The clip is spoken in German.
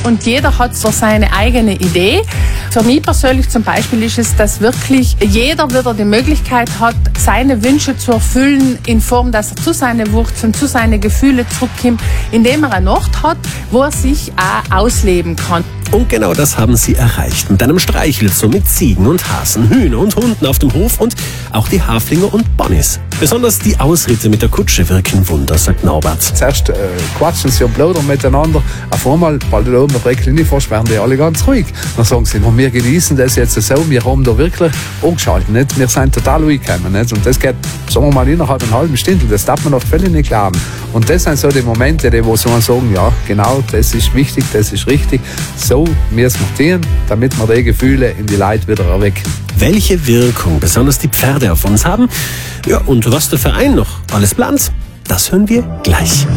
und jeder hat so seine eigene Idee. Für mich persönlich zum Beispiel ist es, dass wirklich jeder wieder die Möglichkeit hat, seine Wünsche zu erfüllen, in Form, dass er zu seinen Wurzeln, zu seinen Gefühlen zurückkommt, indem er einen Ort hat, wo er sich auch ausleben kann. Und genau das haben sie erreicht. Mit einem Streichelzoo mit Ziegen und Hasen, Hühner und Hunden auf dem Hof und auch die Haflinger und Bonnies. Besonders die Ausritte mit der Kutsche wirken Wunder, sagt Norbert. Zuerst quatschen sie und plaudern miteinander. Auf einmal, bald da oben der Brecklinie fährst, werden die alle ganz ruhig. Dann sagen sie, wir genießen das jetzt so, wir haben da wirklich angeschaltet. Nicht? Wir sind total ruhig gekommen. Nicht? Und das geht, sagen wir mal, innerhalb einer halben Stunde. Das darf man oft völlig nicht glauben. Und das sind so die Momente, wo sie sagen, ja, genau, das ist wichtig, das ist richtig. So müssen wir tun, damit wir die Gefühle in die Leute wieder erwecken. Welche Wirkung besonders die Pferde auf uns haben, ja, und was der Verein noch alles plant, das hören wir gleich.